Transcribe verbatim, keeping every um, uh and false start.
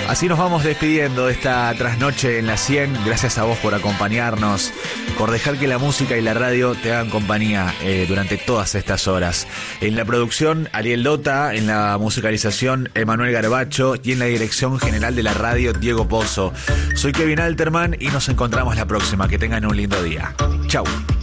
Así nos vamos despidiendo de esta trasnoche en la cien. Gracias a vos por acompañarnos, por dejar que la música y la radio te hagan compañía eh, durante todas estas horas. En la producción, Ariel Dota, en la musicalización, Emanuel Garbacho, y en la dirección general de la radio, Diego Pozo. Soy Kevin Alterman y nos encontramos la próxima. Que tengan un lindo día. Chau.